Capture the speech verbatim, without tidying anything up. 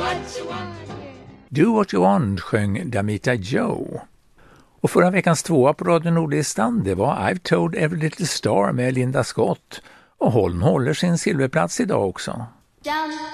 Do What You Want sjöng Damita Joe. Och förra veckans tvåa på Radio Nordlistan, det var I've Told Every Little Star med Linda Scott. Och hon håller sin silverplats idag också.